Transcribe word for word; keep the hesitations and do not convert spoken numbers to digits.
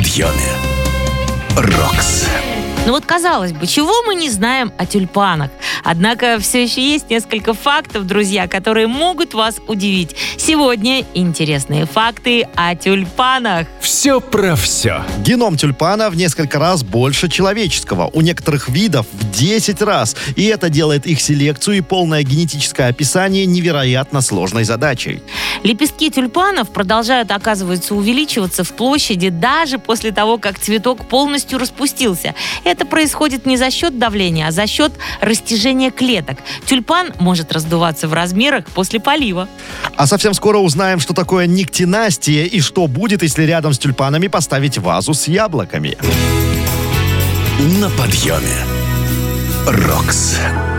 подъеме. Рокс. Ну вот, казалось бы, чего мы не знаем о тюльпанах? Однако все еще есть несколько фактов, друзья, которые могут вас удивить. Сегодня интересные факты о тюльпанах. Все про все. Геном тюльпана в несколько раз больше человеческого. У некоторых видов в десять раз. И это делает их селекцию и полное генетическое описание невероятно сложной задачей. Лепестки тюльпанов продолжают, оказывается, увеличиваться в площади даже после того, как цветок полностью распустился. Это происходит не за счет давления, а за счет растяжения клеток. Тюльпан может раздуваться в размерах после полива. А совсем скоро узнаем, что такое нектинастия и что будет, если рядом с тюльпанами поставить вазу с яблоками. На подъеме. Рокс.